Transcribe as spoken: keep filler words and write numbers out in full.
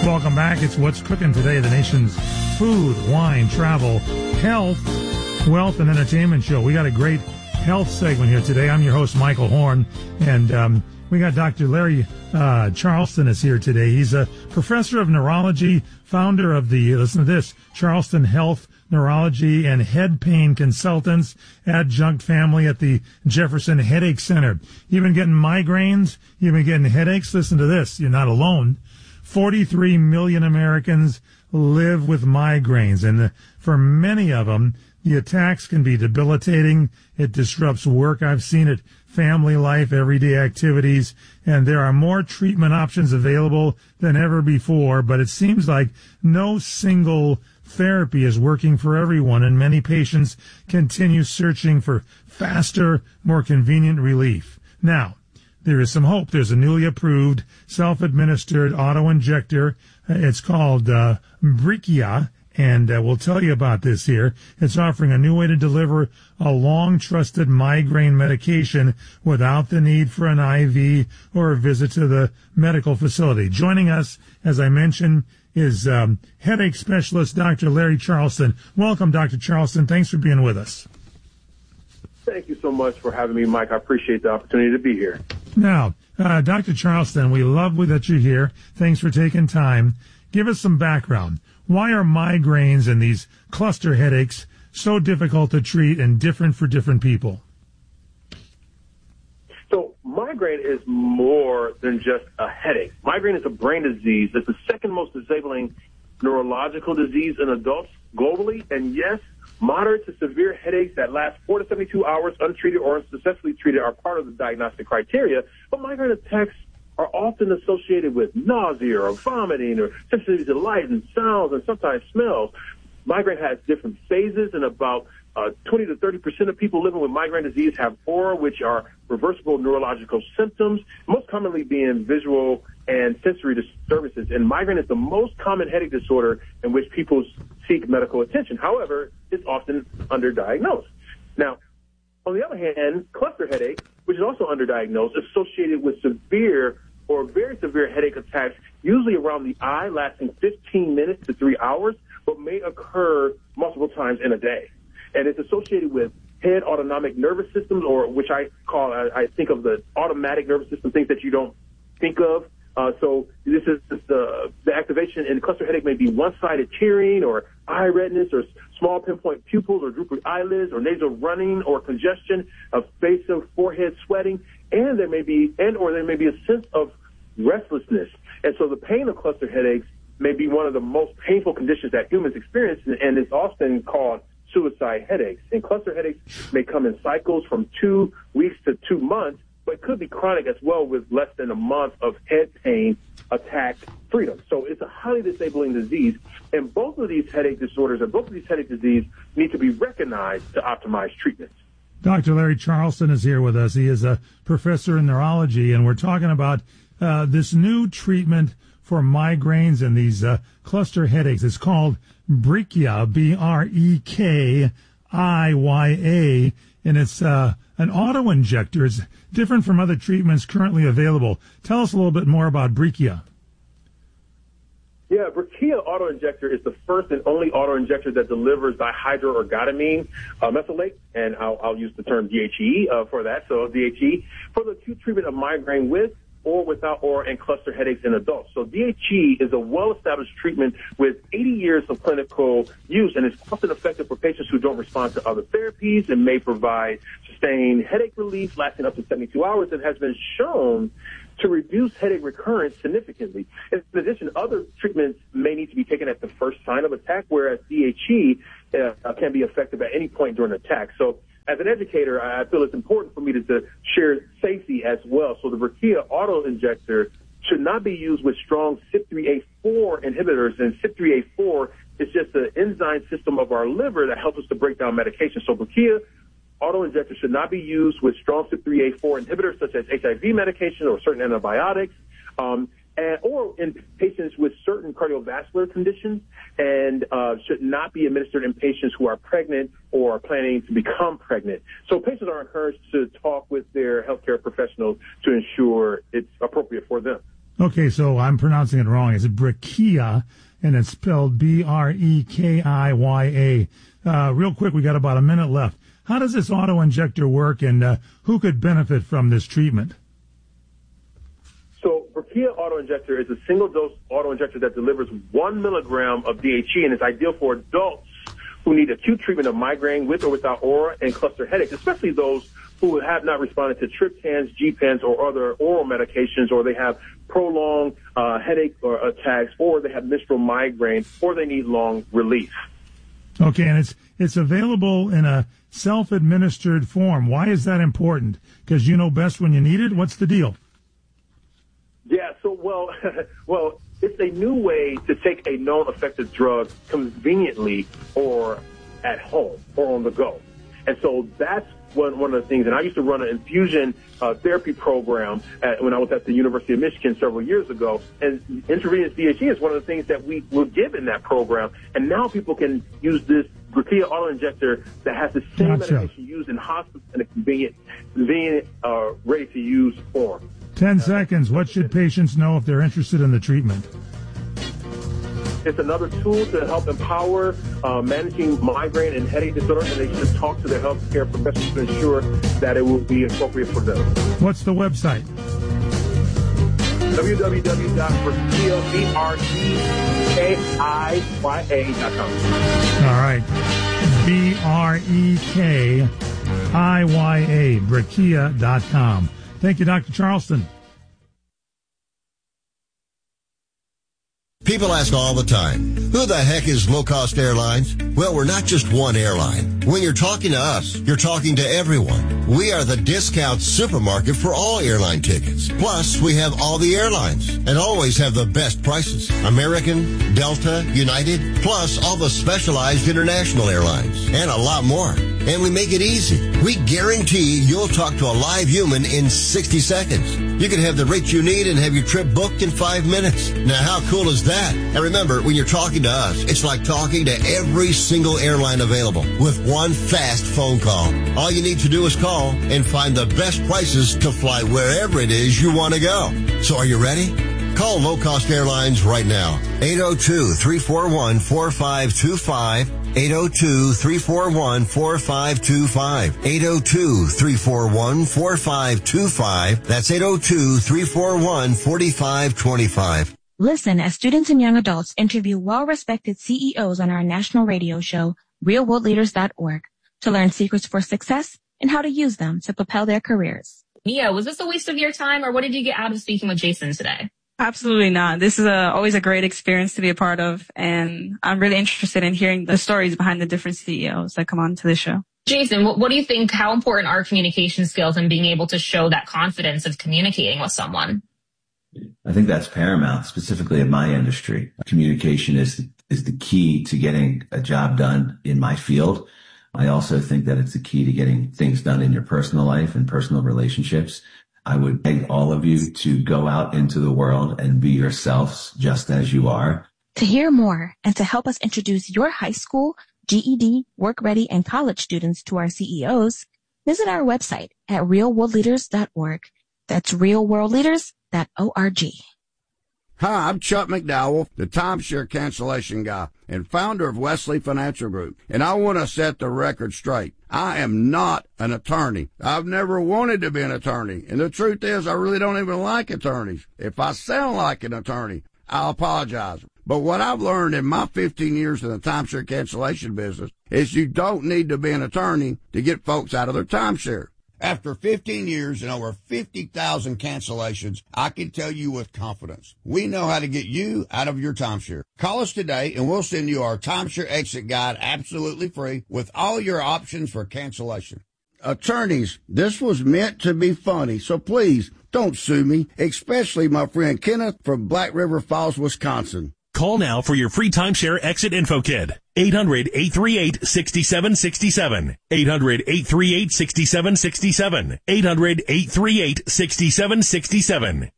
Welcome back. It's What's Cooking Today, the nation's food, wine, travel, health, wealth, and entertainment show. We got a great health segment here today. I'm your host, Michael Horn, and um, we got Doctor Larry uh, Charleston is here today. He's a professor of neurology, founder of the, listen to this, Charleston Health Neurology and Head Pain Consultants, adjunct family at the Jefferson Headache Center. You've been getting migraines, you've been getting headaches. Listen to this, you're not alone. forty-three million Americans live with migraines, and the, for many of them, the attacks can be debilitating. It disrupts work. I've seen it, family life, everyday activities, and there are more treatment options available than ever before, but it seems like no single therapy is working for everyone, and many patients continue searching for faster, more convenient relief. Now, there is some hope. There's a newly approved self-administered auto-injector. It's called uh, Brekiya, and uh, we'll tell you about this here. It's offering a new way to deliver a long-trusted migraine medication without the need for an I V or a visit to the medical facility. Joining us, as I mentioned, is um, headache specialist Doctor Larry Charleston. Welcome, Doctor Charleston. Thanks for being with us. Thank you so much for having me, Mike. I appreciate the opportunity to be here. Now, uh, Doctor Charleston, we love that you're here. Thanks for taking time. Give us some background. Why are migraines and these cluster headaches so difficult to treat and different for different people? So migraine is more than just a headache. Migraine is a brain disease. It's the second most disabling neurological disease in adults globally. And yes, moderate to severe headaches that last four to seventy-two hours untreated or unsuccessfully treated are part of the diagnostic criteria. But migraine attacks are often associated with nausea or vomiting or sensitivity to light and sounds and sometimes smells. Migraine has different phases, and about uh, twenty to thirty percent of people living with migraine disease have aura, which are reversible neurological symptoms, most commonly being visual and sensory disturbances. And migraine is the most common headache disorder in which people seek medical attention. However, it's often underdiagnosed. Now, on the other hand, cluster headache, which is also underdiagnosed, is associated with severe or very severe headache attacks, usually around the eye, lasting fifteen minutes to three hours, but may occur multiple times in a day. And it's associated with head autonomic nervous systems, or which I call, I, I think of the automatic nervous system, things that you don't think of. Uh, so this is the, the activation in cluster headache may be one-sided tearing or eye redness or small pinpoint pupils or droopy eyelids or nasal running or congestion of face and forehead sweating, and there may be, and or there may be a sense of restlessness. And so the pain of cluster headaches may be one of the most painful conditions that humans experience, and it's often called suicide headaches. And cluster headaches may come in cycles from two weeks to two months, but it could be chronic as well with less than a month of head pain attack freedom. So it's a highly disabling disease, and both of these headache disorders and both of these headache diseases need to be recognized to optimize treatments. Doctor Larry Charleston is here with us. He is a professor in neurology, and we're talking about uh, this new treatment for migraines and these uh, cluster headaches. It's called Brekiya, B R E K I Y A, and it's uh, an auto-injector. It's different from other treatments currently available. Tell us a little bit more about Brekiya. Yeah, Brekiya auto-injector is the first and only auto-injector that delivers dihydroergotamine uh, mesylate, and I'll, I'll use the term D H E uh, for that, so D H E, for the acute treatment of migraine with or without aura and cluster headaches in adults. So D H E is a well-established treatment with eighty years of clinical use, and it's often effective for patients who don't respond to other therapies and may provide sustained headache relief lasting up to seventy-two hours and has been shown to reduce headache recurrence significantly. In addition, other treatments may need to be taken at the first sign of attack, whereas D H E uh, can be effective at any point during attack. So as an educator, I feel it's important for me to, to share safety as well. So the Brekiya auto-injector should not be used with strong C Y P three A four inhibitors, and C Y P three A four is just the enzyme system of our liver that helps us to break down medication. So Brekiya auto-injector should not be used with strong C Y P three A four inhibitors such as H I V medication or certain antibiotics, um, and, or in patients with certain cardiovascular conditions, and uh, should not be administered in patients who are pregnant or are planning to become pregnant. So patients are encouraged to talk with their healthcare professionals to ensure it's appropriate for them. Okay, so I'm pronouncing it wrong. It's Brekiya, and it's spelled B R E K I Y A. Uh, real quick, we got about a minute left. How does this auto-injector work, and uh, who could benefit from this treatment? So Brekiya auto-injector is a single-dose auto-injector that delivers one milligram of D H E, and it's ideal for adults who need acute treatment of migraine with or without aura and cluster headaches, especially those who have not responded to triptans, G-pens, or other oral medications, or they have prolonged uh, headache or attacks, or they have menstrual migraine, or they need long relief. Okay, and it's it's available in a self-administered form. Why is that important? Because you know best when you need it? What's the deal? Yeah, so, well, well, it's a new way to take a known effective drug conveniently or at home or on the go. And so that's one, one of the things. And I used to run an infusion uh, therapy program at, when I was at the University of Michigan several years ago. And intravenous D H E is one of the things that we will give in that program. And now people can use this Brekiya auto-injector that has the same Gotcha. medication used in hospitals in a convenient, convenient uh, ready-to-use form. Ten seconds. What should patients know if they're interested in the treatment? It's another tool to help empower uh, managing migraine and headache disorder, and they should talk to their health care professionals to ensure that it will be appropriate for them. What's the website? w w w dot brekiya, B R E K I Y A dot com. All right. B R E K I Y A, Brekiya dot com. Thank you, Doctor Charleston. People ask all the time, who the heck is Low Cost Airlines? Well, we're not just one airline. When you're talking to us, you're talking to everyone. We are the discount supermarket for all airline tickets. Plus, we have all the airlines and always have the best prices. American, Delta, United, plus all the specialized international airlines and a lot more. And we make it easy. We guarantee you'll talk to a live human in sixty seconds. You can have the rate you need and have your trip booked in five minutes. Now, how cool is that? And remember, when you're talking to us, it's like talking to every single airline available with one fast phone call. All you need to do is call and find the best prices to fly wherever it is you want to go. So are you ready? Call Low Cost Airlines right now. eight oh two, three four one, four five two five. eight oh two, three four one, four five two five. eight oh two, three four one, four five two five. That's eight oh two, three four one, four five two five. Listen as students and young adults interview well-respected C E Os on our national radio show, real world leaders dot org, to learn secrets for success and how to use them to propel their careers. Mia, was this a waste of your time, or what did you get out of speaking with Jason today? Absolutely not. This is a, always a great experience to be a part of, and I'm really interested in hearing the stories behind the different C E Os that come on to the show. Jason, what, what do you think, how important are communication skills and being able to show that confidence of communicating with someone? I think that's paramount, specifically in my industry. Communication is is the key to getting a job done in my field. I also think that it's the key to getting things done in your personal life and personal relationships. I would beg all of you to go out into the world and be yourselves just as you are. To hear more and to help us introduce your high school, G E D, work ready, and college students to our C E Os, visit our website at real world leaders dot org. That's real world leaders dot org. Hi, I'm Chuck McDowell, the timeshare cancellation guy and founder of Wesley Financial Group, and I want to set the record straight. I am not an attorney. I've never wanted to be an attorney, and the truth is I really don't even like attorneys. If I sound like an attorney, I'll apologize. But what I've learned in my fifteen years in the timeshare cancellation business is you don't need to be an attorney to get folks out of their timeshare. After fifteen years and over fifty thousand cancellations, I can tell you with confidence, we know how to get you out of your timeshare. Call us today and we'll send you our timeshare exit guide absolutely free with all your options for cancellation. Attorneys, this was meant to be funny, so please don't sue me, especially my friend Kenneth from Black River Falls, Wisconsin. Call now for your free timeshare exit info kit. eight hundred, eight three eight, six seven six seven. eight hundred, eight three eight, six seven six seven. eight hundred, eight three eight, six seven six seven.